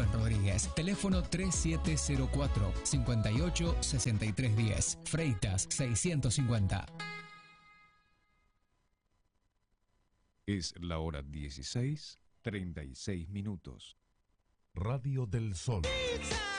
Rubén Rodríguez. Teléfono 3704-586310. Freitas 650. Es la hora 16:36. Radio del Sol.